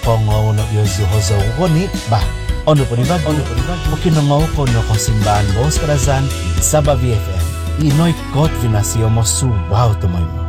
Pongaw no yozuhozo ko ni ba? Ono po ni ba? Makinangaw ko no kong simbahan mo sa karazan sa BFM. Inoy kot vinasyo mo subaw tumoy mo.